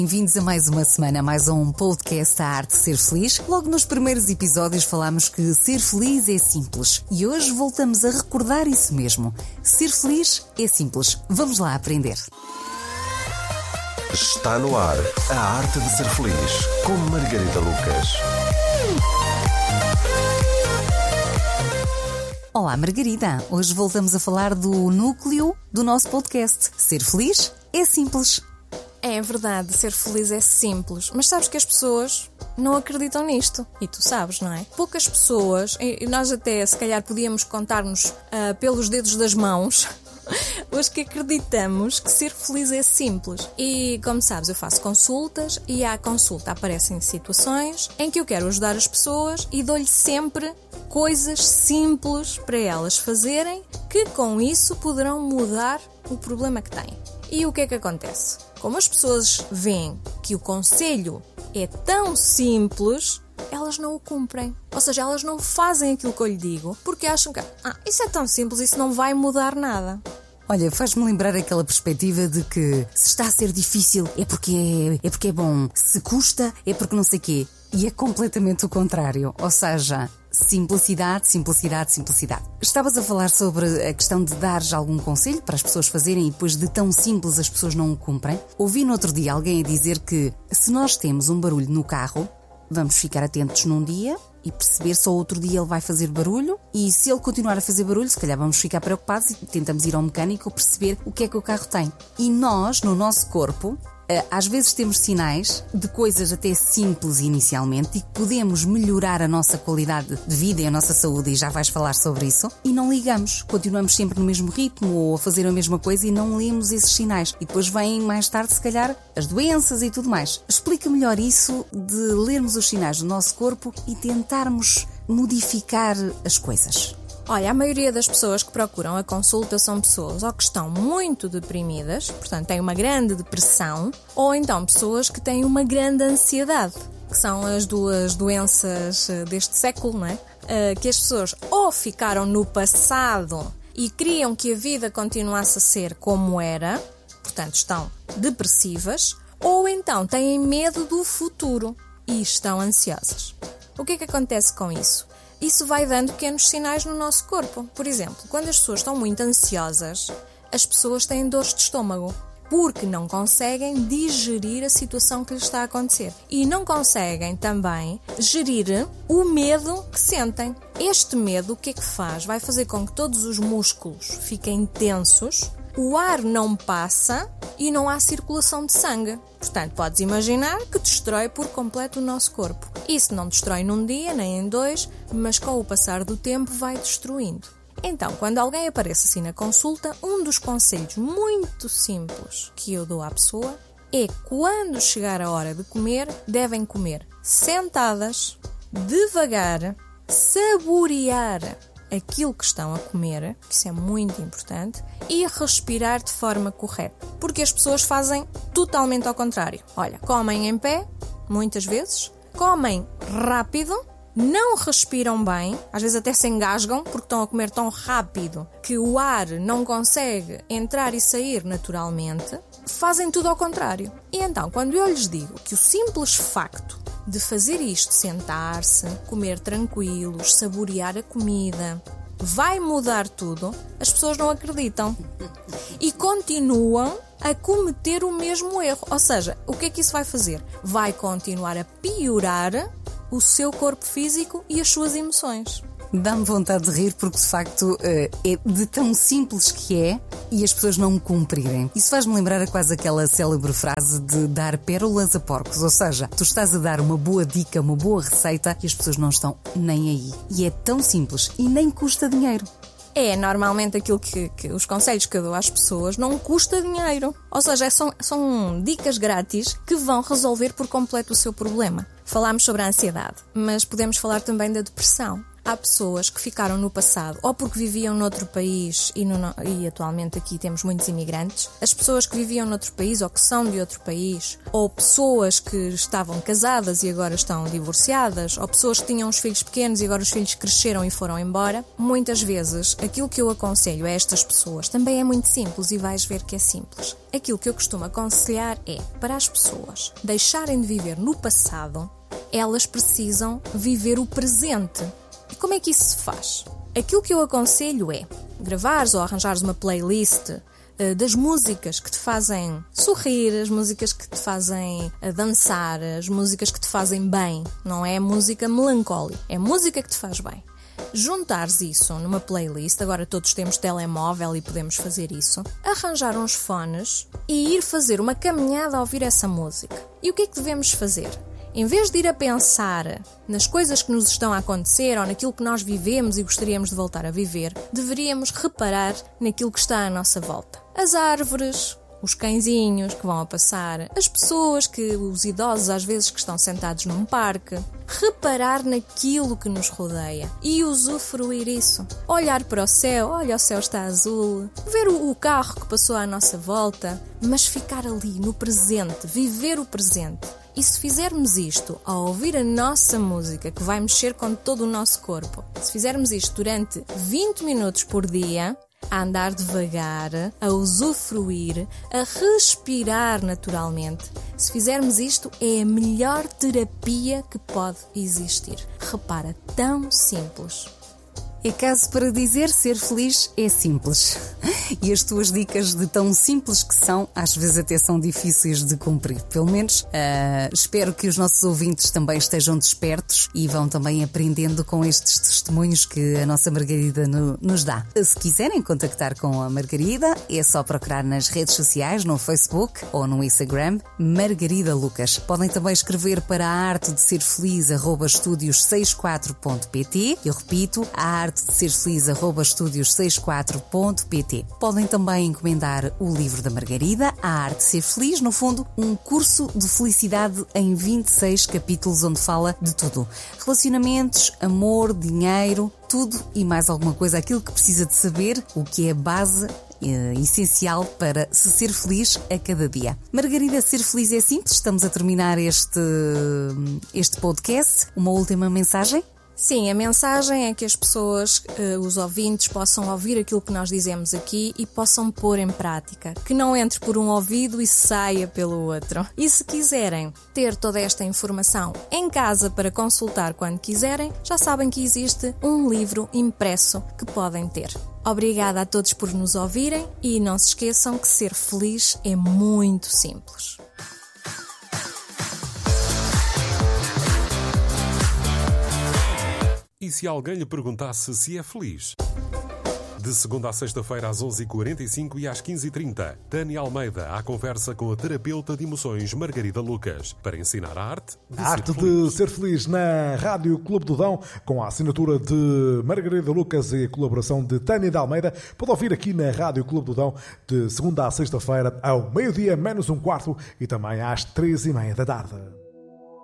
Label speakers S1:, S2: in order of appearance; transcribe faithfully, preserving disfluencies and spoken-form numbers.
S1: Bem-vindos a mais uma semana, mais um podcast A Arte de Ser Feliz. Logo nos primeiros episódios falámos que ser feliz é simples e hoje voltamos a recordar isso mesmo. Ser feliz é simples. Vamos lá aprender.
S2: Está no ar A Arte de Ser Feliz, com Margarida Lucas.
S1: Olá Margarida, hoje voltamos a falar do núcleo do nosso podcast. Ser feliz é simples.
S3: É verdade, ser feliz é simples, mas sabes que as pessoas não acreditam nisto, e tu sabes, não é? Poucas pessoas, e nós até se calhar podíamos contar-nos uh, pelos dedos das mãos, os que acreditamos que ser feliz é simples. E como sabes, eu faço consultas e à consulta aparecem situações em que eu quero ajudar as pessoas e dou-lhe sempre coisas simples para elas fazerem, que com isso poderão mudar o problema que têm. E o que é que acontece? Como as pessoas veem que o conselho é tão simples, elas não o cumprem. Ou seja, elas não fazem aquilo que eu lhe digo porque acham que ah, isso é tão simples, isso não vai mudar nada.
S1: Olha, faz-me lembrar aquela perspectiva de que se está a ser difícil é porque é, é porque é bom, se custa é porque não sei quê. E é completamente o contrário, ou seja, simplicidade, simplicidade, simplicidade. Estavas a falar sobre a questão de dares algum conselho para as pessoas fazerem e depois de tão simples as pessoas não o cumprem. Ouvi no outro dia alguém a dizer que se nós temos um barulho no carro, vamos ficar atentos num dia e perceber se ao outro dia ele vai fazer barulho, e se ele continuar a fazer barulho, se calhar vamos ficar preocupados e tentamos ir ao mecânico perceber o que é que o carro tem. E nós, no nosso corpo, às vezes temos sinais de coisas até simples inicialmente e que podemos melhorar a nossa qualidade de vida e a nossa saúde, e já vais falar sobre isso, e não ligamos, continuamos sempre no mesmo ritmo ou a fazer a mesma coisa e não lemos esses sinais. E depois vêm mais tarde, se calhar, as doenças e tudo mais. Explica melhor isso de lermos os sinais do nosso corpo e tentarmos modificar as coisas.
S3: Olha, a maioria das pessoas que procuram a consulta são pessoas ou que estão muito deprimidas, portanto têm uma grande depressão, ou então pessoas que têm uma grande ansiedade, que são as duas doenças deste século, não é? Que as pessoas ou ficaram no passado e queriam que a vida continuasse a ser como era, portanto estão depressivas, ou então têm medo do futuro e estão ansiosas. O que é que acontece com isso? Isso vai dando pequenos sinais no nosso corpo. Por exemplo, quando as pessoas estão muito ansiosas, as pessoas têm dores de estômago, porque não conseguem digerir a situação que lhes está a acontecer. E não conseguem também gerir o medo que sentem. Este medo, o que é que faz? Vai fazer com que todos os músculos fiquem tensos, o ar não passa e não há circulação de sangue. Portanto, podes imaginar que destrói por completo o nosso corpo. Isso não destrói num dia, nem em dois, mas com o passar do tempo vai destruindo. Então, quando alguém aparece assim na consulta, um dos conselhos muito simples que eu dou à pessoa é: quando chegar a hora de comer, devem comer sentadas, devagar, saborear aquilo que estão a comer, que isso é muito importante, e respirar de forma correta. Porque as pessoas fazem totalmente ao contrário. Olha, comem em pé, muitas vezes, comem rápido, não respiram bem, às vezes até se engasgam porque estão a comer tão rápido que o ar não consegue entrar e sair naturalmente, fazem tudo ao contrário. E então, quando eu lhes digo que o simples facto de fazer isto, sentar-se, comer tranquilos, saborear a comida, vai mudar tudo, as pessoas não acreditam e continuam a cometer o mesmo erro. Ou seja, o que é que isso vai fazer? Vai continuar a piorar o seu corpo físico e as suas emoções.
S1: Dá-me vontade de rir porque de facto é de tão simples que é e as pessoas não o cumprirem. Isso faz-me lembrar a quase aquela célebre frase de dar pérolas a porcos. Ou seja, tu estás a dar uma boa dica, uma boa receita e as pessoas não estão nem aí. E é tão simples e nem custa dinheiro.
S3: É, normalmente aquilo que, que os conselhos que eu dou às pessoas não custa dinheiro. Ou seja, são, são dicas grátis que vão resolver por completo o seu problema. Falámos sobre a ansiedade, mas podemos falar também da depressão. há pessoas que ficaram no passado, ou porque viviam noutro país, e, no, e atualmente aqui temos muitos imigrantes, as pessoas que viviam noutro país ou que são de outro país, ou pessoas que estavam casadas e agora estão divorciadas, ou pessoas que tinham os filhos pequenos e agora os filhos cresceram e foram embora, muitas vezes aquilo que eu aconselho a estas pessoas também é muito simples e vais ver que é simples. Aquilo que eu costumo aconselhar é, para as pessoas deixarem de viver no passado, elas precisam viver o presente. E como é que isso se faz? Aquilo que eu aconselho é gravares ou arranjares uma playlist uh, das músicas que te fazem sorrir, as músicas que te fazem uh, dançar, as músicas que te fazem bem. Não é música melancólica, é música que te faz bem. Juntares isso numa playlist, agora todos temos telemóvel e podemos fazer isso, arranjar uns fones e ir fazer uma caminhada a ouvir essa música. E o que é que devemos fazer? Em vez de ir a pensar nas coisas que nos estão a acontecer ou naquilo que nós vivemos e gostaríamos de voltar a viver, deveríamos reparar naquilo que está à nossa volta. As árvores, os cãezinhos que vão a passar, as pessoas, que os idosos às vezes que estão sentados num parque. Reparar naquilo que nos rodeia e usufruir isso. Olhar para o céu, olha, o céu está azul. Ver o, o carro que passou à nossa volta, mas ficar ali no presente, viver o presente. E se fizermos isto ao ouvir a nossa música, que vai mexer com todo o nosso corpo, se fizermos isto durante vinte minutos por dia, a andar devagar, a usufruir, a respirar naturalmente. Se fizermos isto, é a melhor terapia que pode existir. Repara, tão simples.
S1: É caso para dizer, ser feliz é simples. E as tuas dicas, de tão simples que são, às vezes até são difíceis de cumprir. Pelo menos uh, espero que os nossos ouvintes também estejam despertos e vão também aprendendo com estes testemunhos que a nossa Margarida no, nos dá. Se quiserem contactar com a Margarida, é só procurar nas redes sociais, no Facebook ou no Instagram, Margarida Lucas. Podem também escrever para a arte de ser feliz arroba estúdios sessenta e quatro ponto pt. Eu repito, a arte de ser feliz arroba estúdios sessenta e quatro ponto pt. Podem também encomendar o livro da Margarida, A Arte de Ser Feliz, no fundo, um curso de felicidade em vinte e seis capítulos onde fala de tudo. Relacionamentos, amor, dinheiro, tudo e mais alguma coisa, aquilo que precisa de saber, o que é a base é essencial para se ser feliz a cada dia. Margarida, ser feliz é simples. Estamos a terminar este, este podcast. Uma última mensagem?
S3: Sim, a mensagem é que as pessoas, os ouvintes, possam ouvir aquilo que nós dizemos aqui e possam pôr em prática. Que não entre por um ouvido e saia pelo outro. E se quiserem ter toda esta informação em casa para consultar quando quiserem, já sabem que existe um livro impresso que podem ter. Obrigada a todos por nos ouvirem e não se esqueçam que ser feliz é muito simples.
S4: E se alguém lhe perguntasse se é feliz? De segunda a sexta-feira às onze e quarenta e cinco e às quinze e trinta, Tânia Almeida à conversa com a terapeuta de emoções Margarida Lucas para ensinar a arte de
S5: a
S4: ser
S5: arte
S4: feliz.
S5: de ser feliz na Rádio Clube do Dão, com a assinatura de Margarida Lucas e a colaboração de Tânia de Almeida. Pode ouvir aqui na Rádio Clube do Dão de segunda a sexta-feira ao meio-dia menos um quarto e também às três e meia da tarde.